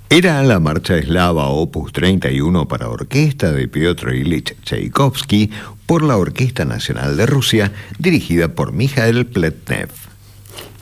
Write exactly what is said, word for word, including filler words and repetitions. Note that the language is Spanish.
Era la marcha eslava opus treinta y uno para orquesta de Piotr Ilich Tchaikovsky por la Orquesta Nacional de Rusia, dirigida por Mikhail Pletnev.